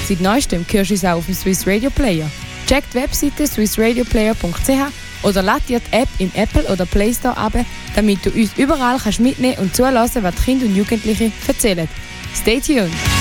Seit neuestem hörst du uns auch auf dem Swiss Radio Player. Check die Webseite swissradioplayer.ch oder lad dir die App im Apple oder Play Store ab, damit du uns überall mitnehmen und zuhören, was die Kinder und Jugendlichen erzählen. Stay tuned!